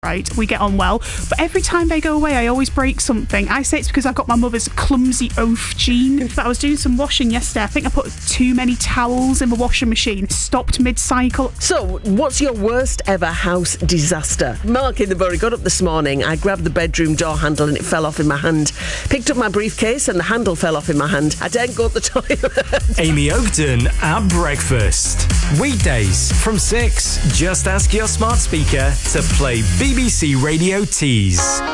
right? We get on well. But every time they go away, I always break something. I say it's because I've got my mother's clumsy oaf gene. But I was doing some washing yesterday. I think I put too many towels in the washing machine. Stopped mid-cycle. So, what's your worst ever house disaster? Mark in the Bury got up this morning. I grabbed the bedroom door handle and it fell off in my hand. Picked up my briefcase and the handle fell off in my hand. I didn't go to the toilet. Amy Oakden at breakfast. Weekdays from 6. Just ask your smart speaker to play BBC Radio Tees.